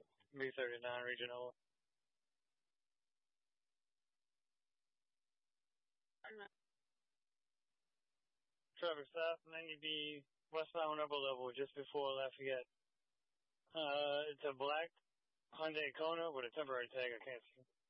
B39 Regional. Traffic stop, 90B, westbound upper level, just before Lafayette. It's a black Hyundai Kona with a temporary tag. I can't see.